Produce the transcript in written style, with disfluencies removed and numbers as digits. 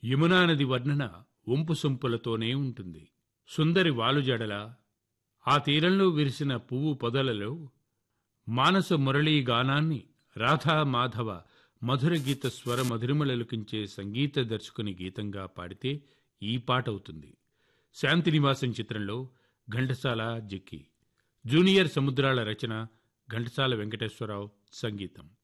యమునా నది వర్ణన ఒంపు సొంపులతోనే ఉంటుంది. సుందరి వాలుజడల, ఆ తీరంలో విరిసిన పువ్వు పొదలలో మానస మురళీ గానాన్ని రాధా మాధవ మధుర గీత స్వర మధురిమలకించే సంగీత దర్శకుని గీతంగా పాడితే ఈ పాటవుతుంది. శాంతినివాసం చిత్రంలో ఘంటసాల జక్కి, జూనియర్ సముద్రాల రచన ఘంటసాల వెంకటేశ్వరరావు సంగీతం.